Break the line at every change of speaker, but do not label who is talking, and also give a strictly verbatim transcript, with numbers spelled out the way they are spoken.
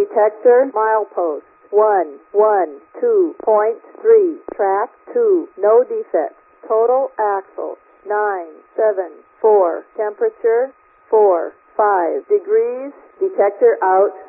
detector, milepost, one, one, two point three, track, two, no defects, total axle, nine, seven, four, temperature, four, five degrees, detector out,